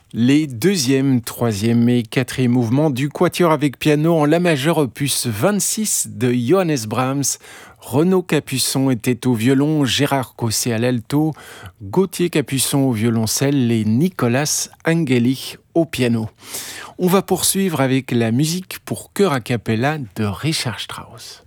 Les deuxième, troisième et quatrième mouvements du quatuor avec piano en la majeur opus 26 de Johannes Brahms. Renaud Capuçon était au violon, Gérard Cosset à l'alto, Gauthier Capuçon au violoncelle et Nicolas Angelich au piano. On va poursuivre avec la musique pour chœur a cappella de Richard Strauss.